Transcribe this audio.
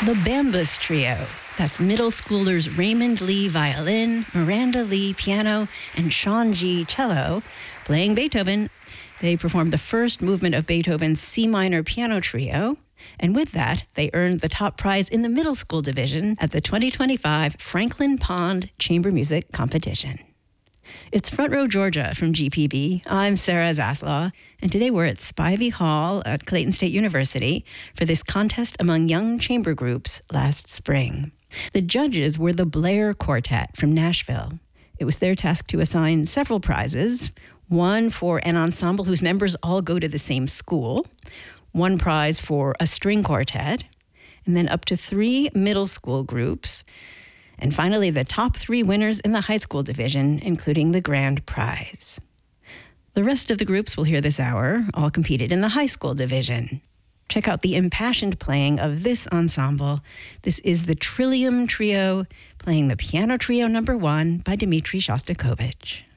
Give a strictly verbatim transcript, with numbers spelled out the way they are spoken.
The Bambus Trio. That's middle schoolers Raymond Lee violin, Miranda Lee piano, and Sean G cello playing Beethoven. They performed the first movement of Beethoven's C minor piano trio, and with that, they earned the top prize in the middle school division at the twenty twenty-five Franklin Pond Chamber Music Competition. It's Front Row Georgia from G P B. I'm Sarah Zaslaw, and today we're at Spivey Hall at Clayton State University for this contest among young chamber groups last spring. The judges were the Blair Quartet from Nashville. It was their task to assign several prizes, one for an ensemble whose members all go to the same school, one prize for a string quartet, and then up to three middle school groups, and finally the top three winners in the high school division, including the grand prize. The rest of the groups we'll hear this hour all competed in the high school division. Check out the impassioned playing of this ensemble. This is the Trillium Trio playing the Piano Trio number one by Dmitri Shostakovich.